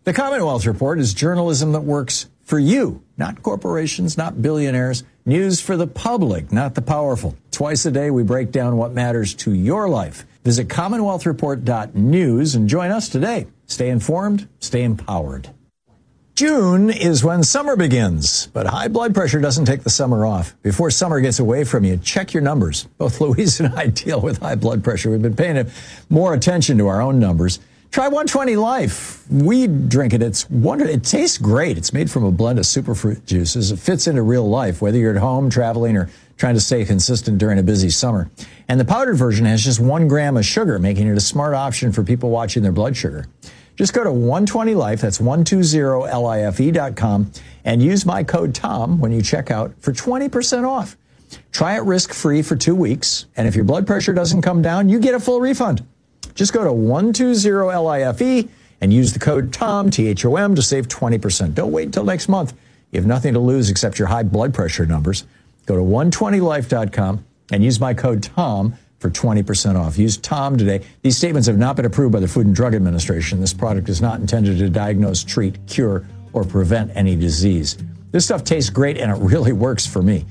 The Commonwealth Report is journalism that works for you, not corporations, not billionaires. News for the public, not the powerful. Twice a day, we break down what matters to your life. Visit CommonwealthReport.news and join us today. Stay informed, stay empowered. June is when summer begins, but high blood pressure doesn't take the summer off. Before summer gets away from you, check your numbers. Both Louise and I deal with high blood pressure. We've been paying more attention to our own numbers. Try 120 Life. We drink it. It tastes great. It's made from a blend of superfruit juices. It fits into real life, whether you're at home, traveling, or trying to stay consistent during a busy summer. And the powdered version has just 1 gram of sugar, making it a smart option for people watching their blood sugar. Just go to 120 Life, that's 120life.com, and use my code TOM when you check out for 20% off. Try it risk-free for 2 weeks, and if your blood pressure doesn't come down, you get a full refund. Just go to 120life and use the code TOM, T-H-O-M, to save 20%. Don't wait until next month. You have nothing to lose except your high blood pressure numbers. Go to 120life.com and use my code TOM for 20% off. Use TOM today. These statements have not been approved by the Food and Drug Administration. This product is not intended to diagnose, treat, cure, or prevent any disease. This stuff tastes great, and it really works for me.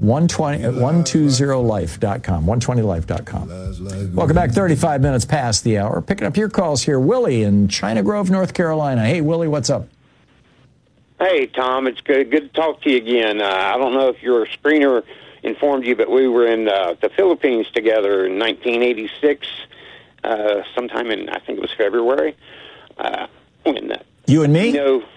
120life.com, 120life.com. Welcome back, 35 minutes past the hour. Picking up your calls here. Willie in China Grove, North Carolina. Hey, Willie, what's up? Hey, Tom, it's good to talk to you again. I don't know if your screener informed you, but we were in the Philippines together in 1986, sometime in, I think it was February. You and me?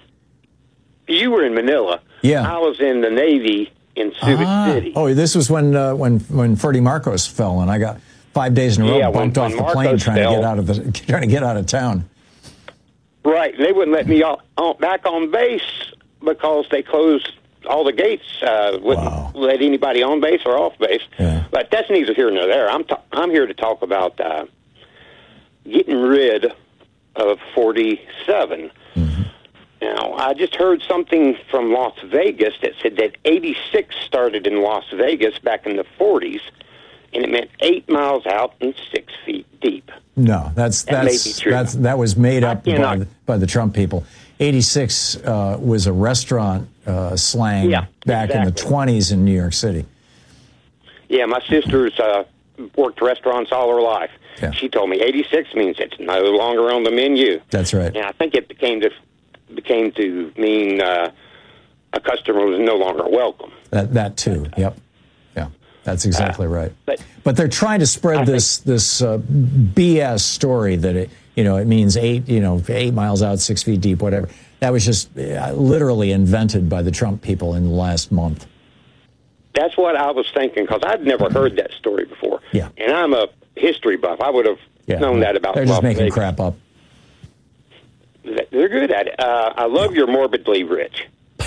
You were in Manila. Yeah. I was in the Navy in Subic City. Oh, this was when Ferdy Marcos fell, and I got 5 days in a row bumped off the plane trying to get out of town. Right. They wouldn't let me back on base because they closed all the gates. Wouldn't let anybody on base or off base. Yeah. But that's neither here nor there. I'm here to talk about getting rid of 47. Mm-hmm. Now, I just heard something from Las Vegas that said that 86 started in Las Vegas back in the 40s, and it meant 8 miles out and 6 feet deep. No, that was made up by the Trump people. 86 was a restaurant slang back in the 20s in New York City. Yeah, my sister's worked restaurants all her life. Yeah. She told me 86 means it's no longer on the menu. That's right. And I think it became to mean a customer was no longer welcome. That too. Yep. Yeah, that's exactly right. But they're trying to spread this BS story that it means 8 miles out, 6 feet deep, whatever. That was just literally invented by the Trump people in the last month. That's what I was thinking, because I'd never heard that story before. Yeah. And I'm a history buff. I would have known that about. They're just making crap up. They're good at it. I love your morbidly rich.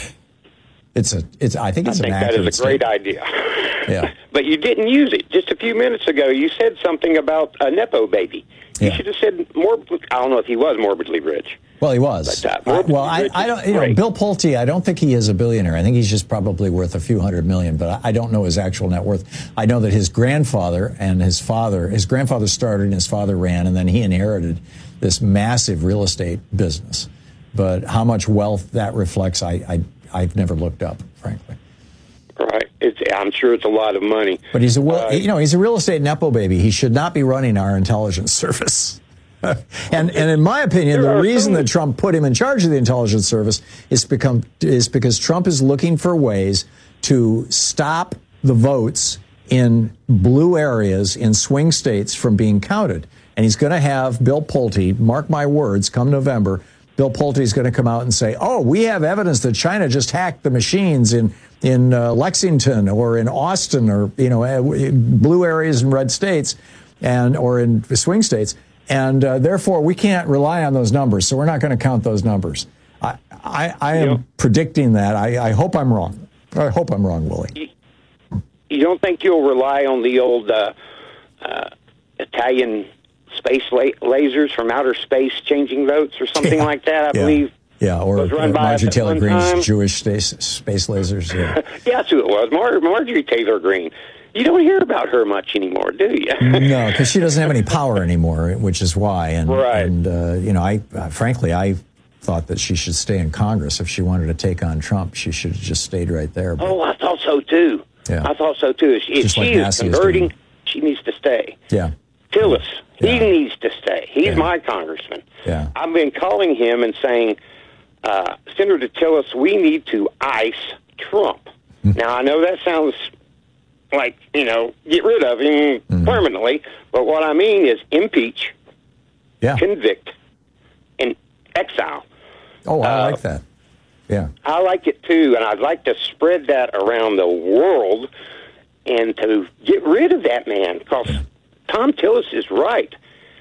I think that is a great idea. Yeah. But you didn't use it. Just a few minutes ago, you said something about a Nepo baby. You should have said I don't know if he was morbidly rich. Well, he was. But, I don't. Bill Pulte, I don't think he is a billionaire. I think he's just probably worth a few $100 million. But I don't know his actual net worth. I know that his grandfather and his grandfather started and his father ran, and then he inherited this massive real estate business. But how much wealth that reflects, I've never looked up, frankly. Right. I'm sure it's a lot of money. But he's a real estate Nepo baby. He should not be running our intelligence service. and in my opinion, the reason that Trump put him in charge of the intelligence service is because Trump is looking for ways to stop the votes in blue areas in swing states from being counted. And he's going to have Bill Pulte, mark my words, come November, Bill Pulte is going to come out and say, we have evidence that China just hacked the machines in Lexington or in Austin or, blue areas in red states or in swing states. And therefore, we can't rely on those numbers. So we're not going to count those numbers. I am predicting that. I hope I'm wrong. I hope I'm wrong, Willie. You don't think you'll rely on the old Italian space lasers from outer space changing votes or something like that, I believe? Yeah, or Marjorie Taylor Greene's Jewish space lasers. Yeah, yeah, that's who it was, Marjorie Taylor Greene. You don't hear about her much anymore, do you? No, because she doesn't have any power anymore, which is why. And, right. And frankly, I thought that she should stay in Congress. If she wanted to take on Trump, she should have just stayed right there. But, I thought so too. Yeah. I thought so too. If she is converting, she needs to stay. Yeah. Tillis, he needs to stay. He's my congressman. Yeah. I've been calling him and saying, Senator Tillis, we need to ice Trump. Now, I know that sounds like, get rid of him permanently, but what I mean is impeach, convict, and exile. Oh, I like that. Yeah. I like it too, and I'd like to spread that around the world and to get rid of that man, because Tom Tillis is right.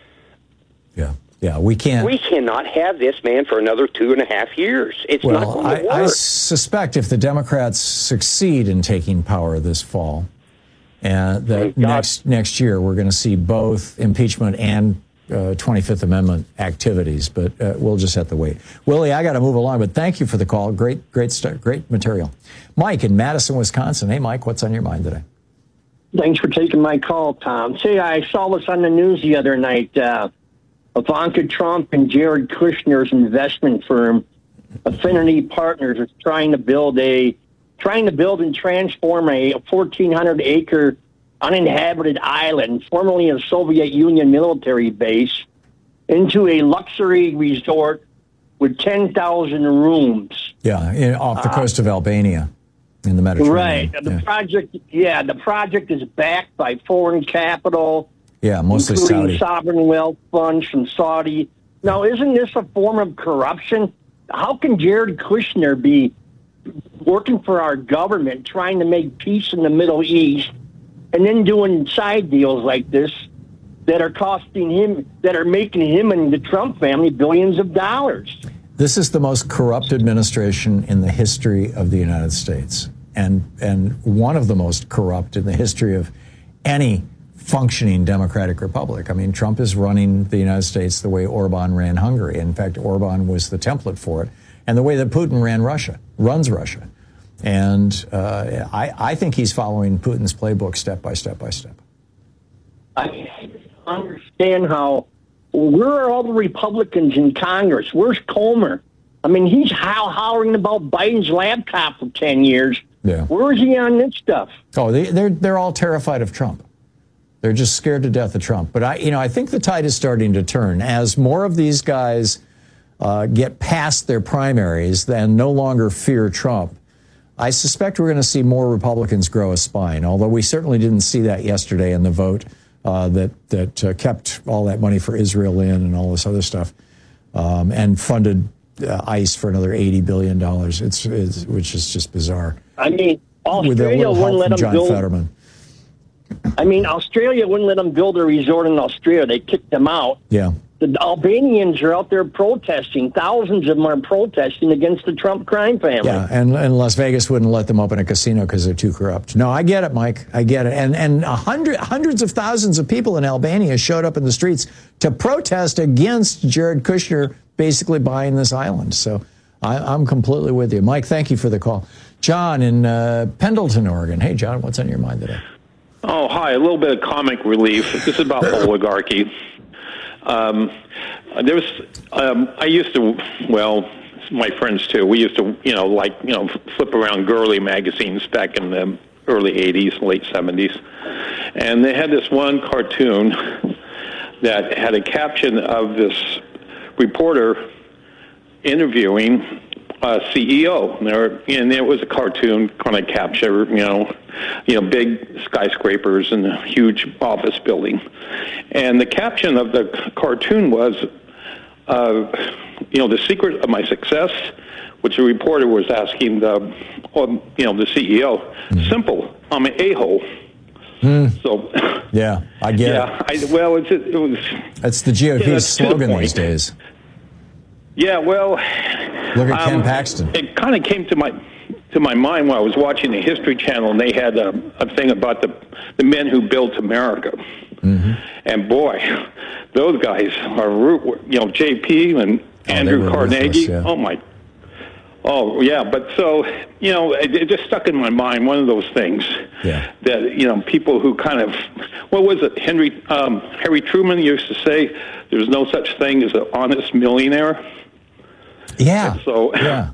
Yeah, we can't. We cannot have this man for another 2.5 years. It's not going to work. I suspect if the Democrats succeed in taking power this fall, and that next year we're going to see both impeachment and 25th Amendment activities. But we'll just have to wait. Willie, I got to move along, but thank you for the call. Great material. Mike in Madison, Wisconsin. Hey, Mike, what's on your mind today? Thanks for taking my call, Tom. See, I saw this on the news the other night. Ivanka Trump and Jared Kushner's investment firm, Affinity Partners, is trying to build and transform a 1,400-acre uninhabited island, formerly a Soviet Union military base, into a luxury resort with 10,000 rooms. Yeah, off the coast of Albania in the Mediterranean. Right. The project is backed by foreign capital. Yeah, mostly including Saudi. Sovereign wealth funds from Saudi. Now, isn't this a form of corruption? How can Jared Kushner be working for our government, trying to make peace in the Middle East, and then doing side deals like this that are making him and the Trump family billions of dollars? This is the most corrupt administration in the history of the United States, and one of the most corrupt in the history of any functioning democratic republic. I mean, Trump is running the United States the way Orban ran Hungary. In fact, Orban was the template for it, and the way that Putin runs Russia. And I think he's following Putin's playbook step by step by step. I understand how. Where are all the Republicans in Congress? Where's Comer? I mean, he's hollering about Biden's laptop for 10 years. Yeah. Where is he on this stuff? Oh, they're all terrified of Trump. They're just scared to death of Trump. But I think the tide is starting to turn as more of these guys get past their primaries and no longer fear Trump. I suspect we're going to see more Republicans grow a spine, although we certainly didn't see that yesterday in the vote that kept all that money for Israel in and all this other stuff and funded ICE for another $80 billion, which is just bizarre. I mean, Australia wouldn't let them build. Fetterman. I mean, Australia wouldn't let them build a resort in Australia. They kicked them out. Yeah. The Albanians are out there protesting. Thousands of them are protesting against the Trump crime family. Yeah, and Las Vegas wouldn't let them open a casino because they're too corrupt. No, I get it, Mike. I get it. And hundreds of thousands of people in Albania showed up in the streets to protest against Jared Kushner basically buying this island. So I'm completely with you. Mike, thank you for the call. John in Pendleton, Oregon. Hey, John, what's on your mind today? Oh, hi. A little bit of comic relief. This is about oligarchy. I used to, my friends too, we used to, flip around girly magazines back in the early 80s, late 70s. And they had this one cartoon that had a caption of this reporter interviewing a CEO, and it was a cartoon kind of capture, big skyscrapers and a huge office building, and the caption of the cartoon was, the secret of my success, which the reporter was asking the CEO. Mm-hmm. Simple, I'm an a-hole. So, yeah, I get it. It was. That's the GOP's slogan these days. Yeah, well, look at Ken Paxton. It kind of came to my mind when I was watching the History Channel, and they had a thing about the men who built America. Mm-hmm. And boy, those guys are, JP and Andrew Carnegie. Yeah. But so, it just stuck in my mind, one of those things that, people who kind of, what was it, Harry Truman used to say, there's no such thing as an honest millionaire. Yeah. And so, yeah.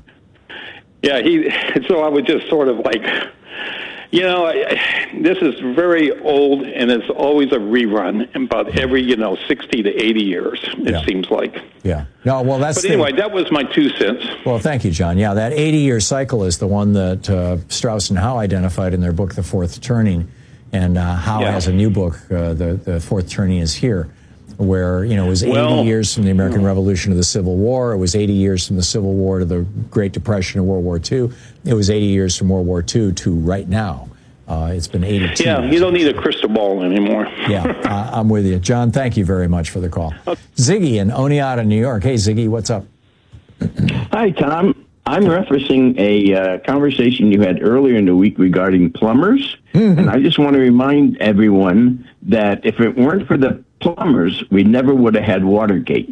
So I was just sort of like, this is very old, and it's always a rerun about every, 60 to 80 years, it seems like. Yeah. No, well, that's... But anyway, that was my 2 cents. Well, thank you, John. Yeah, that 80-year cycle is the one that Strauss and Howe identified in their book, The Fourth Turning, and Howe has a new book, The Fourth Turning is Here, where, it was 80 years from the American Revolution to the Civil War. It was 80 years from the Civil War to the Great Depression of World War II. It was 80 years from World War II to right now. It's been 82 years. You don't need a crystal ball anymore. I'm with you. John, thank you very much for the call. Okay. Ziggy in Oneonta, New York. Hey, Ziggy, what's up? Hi, Tom. I'm referencing a conversation you had earlier in the week regarding plumbers. Mm-hmm. And I just want to remind everyone that if it weren't for the plumbers, we never would have had Watergate.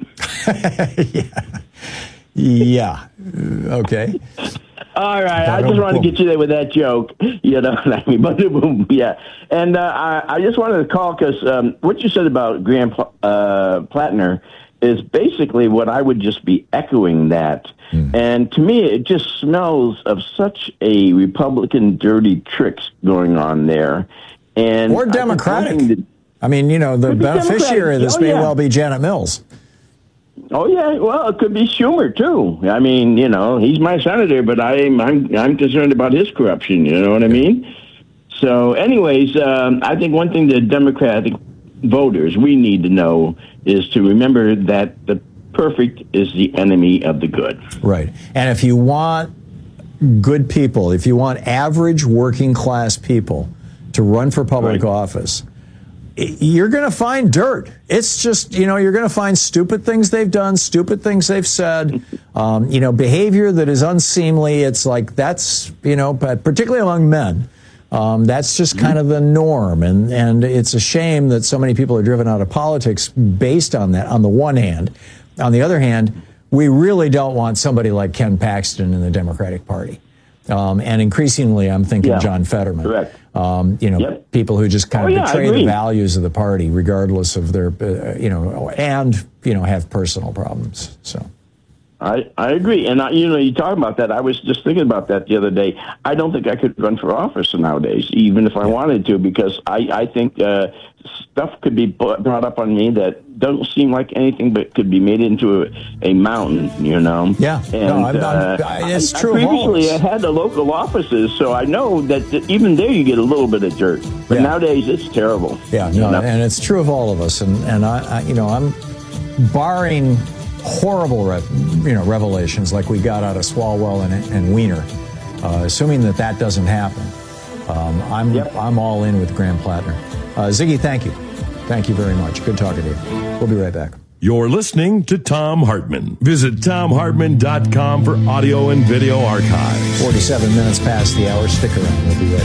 Yeah. Okay. All right. I just wanted to get you there with that joke. Yeah. And I just wanted to call because what you said about Graham Plattner is basically what I would just be echoing that. And to me, it just smells of such a Republican dirty tricks going on there. And or Democratic. I mean, the beneficiary of this may well be Janet Mills. Oh yeah, well, it could be Schumer too. I mean, he's my senator, but I'm concerned about his corruption. You know what I mean? So, anyways, I think one thing the Democratic voters we need to know is to remember that the perfect is the enemy of the good. Right, and if you want good people, if you want average working class people to run for public office, you're going to find dirt. It's just, you're going to find stupid things they've done, stupid things they've said, behavior that is unseemly. It's like that's, particularly among men, that's just kind of the norm. And it's a shame that so many people are driven out of politics based on that, on the one hand. On the other hand, we really don't want somebody like Ken Paxton in the Democratic Party. And increasingly, I'm thinking John Fetterman. Correct. People who just kind of betray the values of the party, regardless of their, have personal problems. So, I agree, and you talk about that. I was just thinking about that the other day. I don't think I could run for office nowadays, even if I wanted to, because I think stuff could be brought up on me that doesn't seem like anything, but could be made into a mountain. Yeah, and it's true. Previously, I had the local offices, so I know that even there you get a little bit of dirt. But nowadays, it's terrible. Yeah, and it's true of all of us. And I'm barring horrible, revelations like we got out of Swalwell and Weiner. Assuming that doesn't happen, I'm all in with Graham Plattner. Ziggy, thank you. Thank you very much. Good talking to you. We'll be right back. You're listening to Thom Hartmann. Visit ThomHartmann.com for audio and video archives. 47 minutes past the hour. Stick around. We'll be right back.